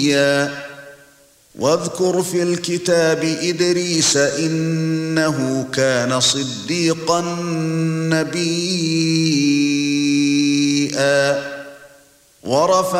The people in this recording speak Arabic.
واذكر في الكتاب إدريس إنه كان صديقا نبيا